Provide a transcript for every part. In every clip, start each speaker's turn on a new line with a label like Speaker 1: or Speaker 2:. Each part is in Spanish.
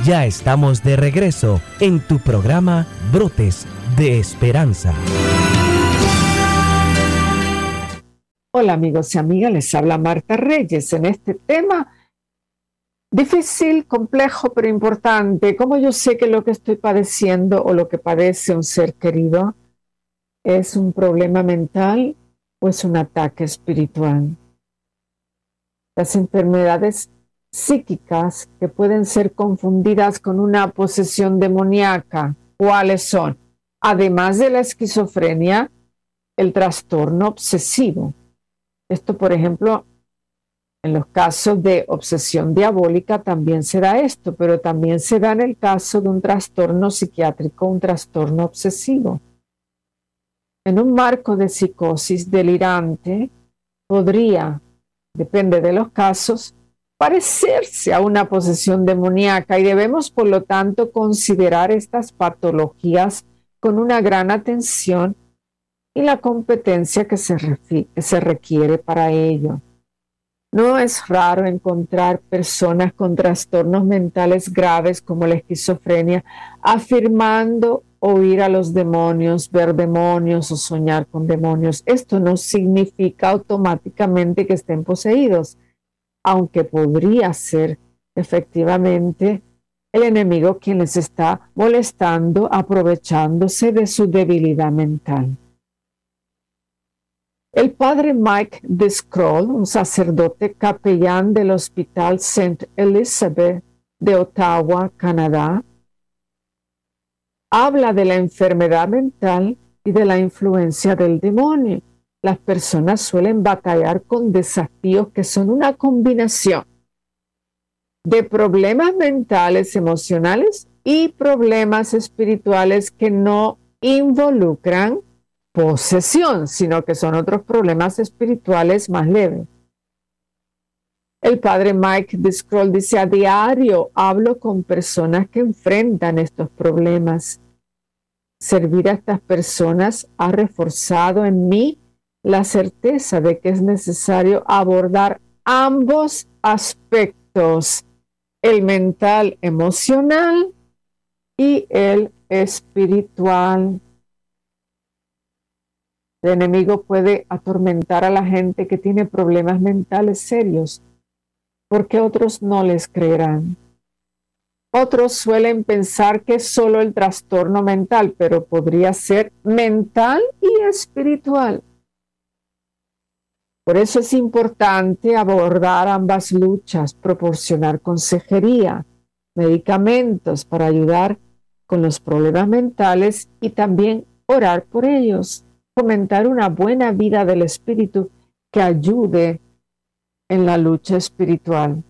Speaker 1: Ya estamos de regreso en tu programa Brotes de Esperanza.
Speaker 2: Hola amigos y amigas, les habla Marta Reyes en este tema difícil, complejo, pero importante. ¿Cómo yo sé que lo que estoy padeciendo o lo que padece un ser querido es un problema mental o es un ataque espiritual? Las enfermedades psíquicas que pueden ser confundidas con una posesión demoníaca, ¿cuáles son? Además de la esquizofrenia, el trastorno obsesivo. Esto, por ejemplo, en los casos de obsesión diabólica también se da esto, pero también se da en el caso de un trastorno psiquiátrico, un trastorno obsesivo. En un marco de psicosis delirante podría, depende de los casos, parecerse a una posesión demoníaca y debemos, por lo tanto, considerar estas patologías con una gran atención y la competencia que se requiere para ello. No es raro encontrar personas con trastornos mentales graves como la esquizofrenia afirmando oír a los demonios, ver demonios o soñar con demonios. Esto no significa automáticamente que estén poseídos, aunque podría ser efectivamente el enemigo quien les está molestando, aprovechándose de su debilidad mental. El padre Mike Discroll, un sacerdote capellán del Hospital St. Elizabeth de Ottawa, Canadá, habla de la enfermedad mental y de la influencia del demonio. Las personas suelen batallar con desafíos que son una combinación de problemas mentales, emocionales y problemas espirituales que no involucran posesión, sino que son otros problemas espirituales más leves. El padre Mike Discroll dice: a diario hablo con personas que enfrentan estos problemas. Servir a estas personas ha reforzado en mí la certeza de que es necesario abordar ambos aspectos, el mental, emocional y el espiritual. El enemigo puede atormentar a la gente que tiene problemas mentales serios, porque otros no les creerán. Otros suelen pensar que es solo el trastorno mental, pero podría ser mental y espiritual. Por eso es importante abordar ambas luchas, proporcionar consejería, medicamentos para ayudar con los problemas mentales y también orar por ellos. Fomentar una buena vida del espíritu que ayude en la lucha espiritual.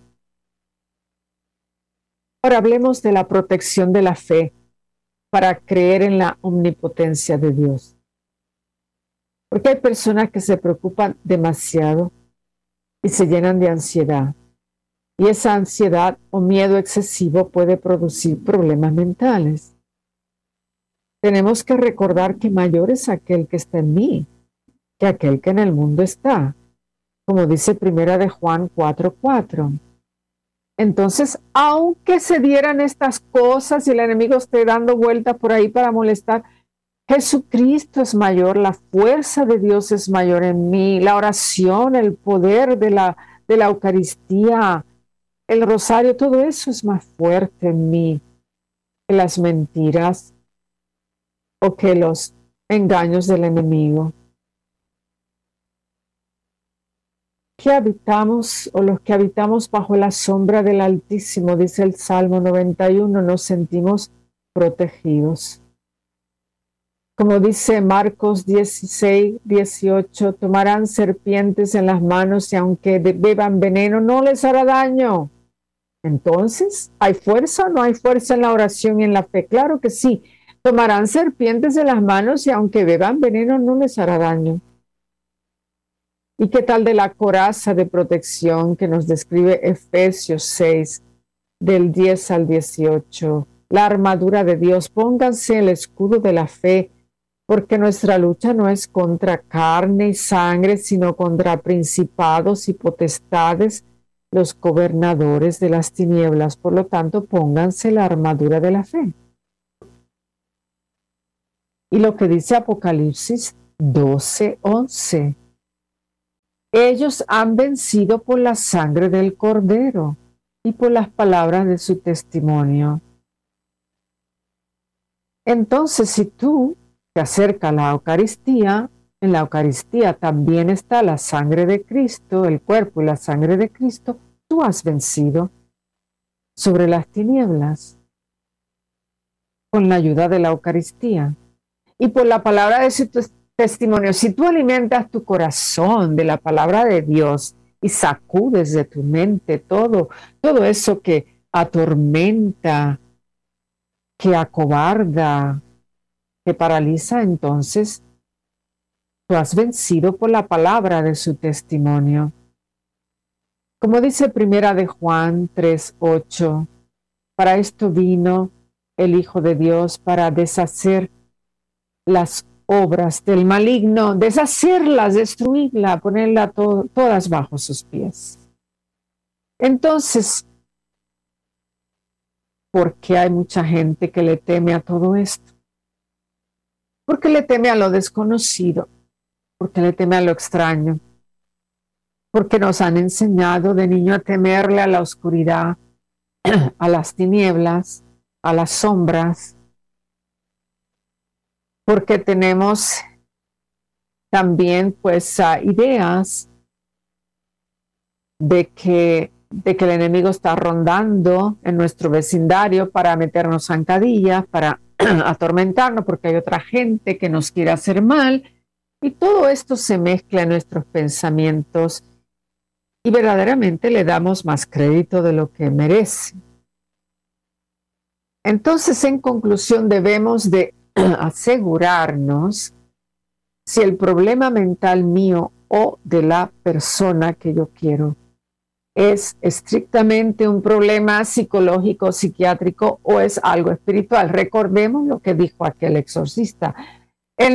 Speaker 2: Ahora hablemos de la protección de la fe para creer en la omnipotencia de Dios. Porque hay personas que se preocupan demasiado y se llenan de ansiedad. Y esa ansiedad o miedo excesivo puede producir problemas mentales. Tenemos que recordar que mayor es aquel que está en mí que aquel que en el mundo está, como dice Primera de Juan 4:4. Entonces, aunque se dieran estas cosas y el enemigo esté dando vueltas por ahí para molestar, Jesucristo es mayor, la fuerza de Dios es mayor en mí, la oración, el poder de la Eucaristía, el rosario, todo eso es más fuerte en mí que las mentiras o que los engaños del enemigo. Que habitamos o los que habitamos bajo la sombra del Altísimo, dice el Salmo 91, nos sentimos protegidos. Como dice Marcos 16:18, tomarán serpientes en las manos y aunque beban veneno no les hará daño. Entonces, ¿hay fuerza o no hay fuerza en la oración y en la fe? Claro que sí. Tomarán serpientes en las manos y aunque beban veneno no les hará daño. ¿Y qué tal de la coraza de protección que nos describe Efesios 6, del 10 al 18? La armadura de Dios, pónganse el escudo de la fe, porque nuestra lucha no es contra carne y sangre, sino contra principados y potestades, los gobernadores de las tinieblas. Por lo tanto, pónganse la armadura de la fe. Y lo que dice Apocalipsis 12:11. Ellos han vencido por la sangre del Cordero y por las palabras de su testimonio. Entonces, si tú te acercas a la Eucaristía, en la Eucaristía también está la sangre de Cristo, el cuerpo y la sangre de Cristo, tú has vencido sobre las tinieblas con la ayuda de la Eucaristía y por la palabra de su testimonio. Si tú alimentas tu corazón de la palabra de Dios y sacudes de tu mente todo eso que atormenta, que acobarda, que paraliza, entonces tú has vencido por la palabra de su testimonio. Como dice Primera de Juan 3:8, para esto vino el Hijo de Dios, para deshacer las obras del maligno, deshacerlas, destruirlas, ponerlas todas bajo sus pies. Entonces, ¿por qué hay mucha gente que le teme a todo esto? Porque le teme a lo desconocido, porque le teme a lo extraño, porque nos han enseñado de niño a temerle a la oscuridad, a las tinieblas, a las sombras, porque tenemos también pues ideas de que el enemigo está rondando en nuestro vecindario para meternos zancadillas, para atormentarnos, porque hay otra gente que nos quiere hacer mal, y todo esto se mezcla en nuestros pensamientos y verdaderamente le damos más crédito de lo que merece. Entonces, en conclusión, debemos de asegurarnos si el problema mental mío o de la persona que yo quiero es estrictamente un problema psicológico, psiquiátrico o es algo espiritual. Recordemos lo que dijo aquel exorcista. El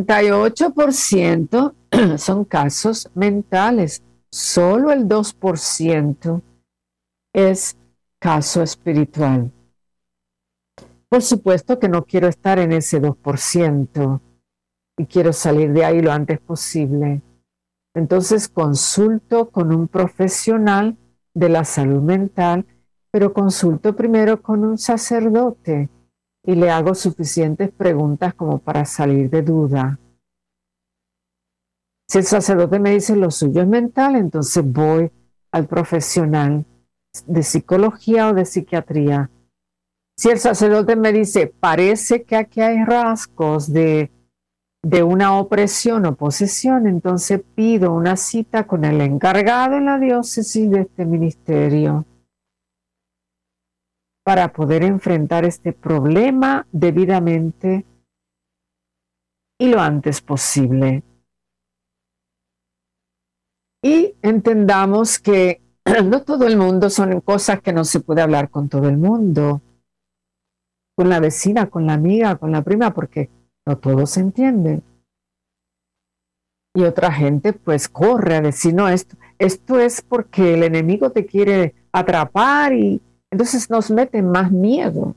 Speaker 2: 98% son casos mentales, solo el 2% es caso espiritual. Por supuesto que no quiero estar en ese 2% y quiero salir de ahí lo antes posible. Entonces consulto con un profesional de la salud mental, pero consulto primero con un sacerdote y le hago suficientes preguntas como para salir de duda. Si el sacerdote me dice lo suyo es mental, entonces voy al profesional de psicología o de psiquiatría. Si el sacerdote me dice, parece que aquí hay rasgos de una opresión o posesión, entonces pido una cita con el encargado en la diócesis de este ministerio para poder enfrentar este problema debidamente y lo antes posible. Y entendamos que no todo el mundo son cosas que no se puede hablar con todo el mundo, con la vecina, con la amiga, con la prima, porque no todos se entienden. Y otra gente pues corre a decir, no, esto es porque el enemigo te quiere atrapar y entonces nos meten más miedo.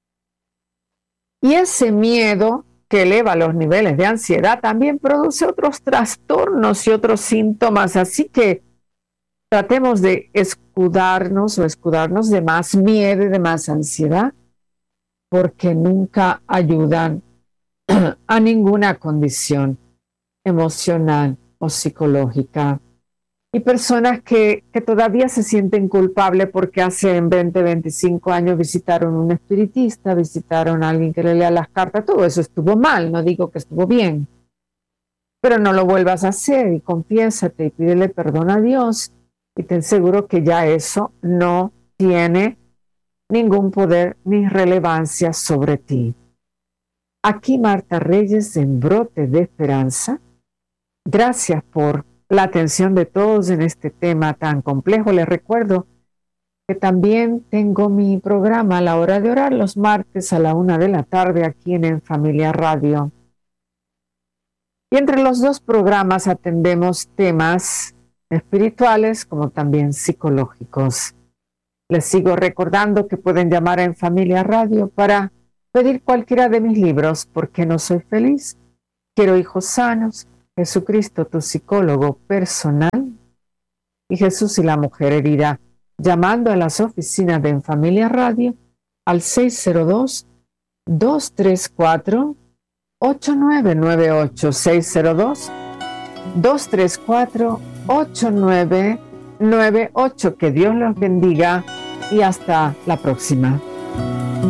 Speaker 2: Y ese miedo que eleva los niveles de ansiedad también produce otros trastornos y otros síntomas. Así que tratemos de escudarnos de más miedo y de más ansiedad, porque nunca ayudan a ninguna condición emocional o psicológica. Y personas que todavía se sienten culpables porque hace 20, 25 años visitaron un espiritista, visitaron a alguien que le lea las cartas, todo eso estuvo mal, no digo que estuvo bien, pero no lo vuelvas a hacer y confiésate y pídele perdón a Dios y ten seguro que ya eso no tiene ningún poder ni relevancia sobre ti. Aquí Marta Reyes en Brote de Esperanza. Gracias por la atención de todos en este tema tan complejo. Les recuerdo que también tengo mi programa La Hora de Orar los martes a la 1:00 p.m. aquí en Familia Radio. Y entre los dos programas atendemos temas espirituales como también psicológicos. Les sigo recordando que pueden llamar a En Familia Radio para pedir cualquiera de mis libros, ¿Por qué no soy feliz? Quiero hijos sanos, Jesucristo, tu psicólogo personal, y Jesús y la mujer herida, llamando a las oficinas de En Familia Radio al 602-234-8998, 602-234-8998. Que Dios los bendiga y hasta la próxima.